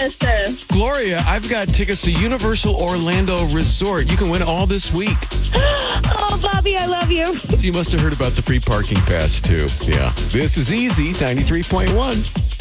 sister. Gloria, I've got tickets to Universal Orlando Resort. You can win all this week. Oh, Bobby, I love you. You must have heard about the free parking pass, too. Yeah. This is Easy 93.1.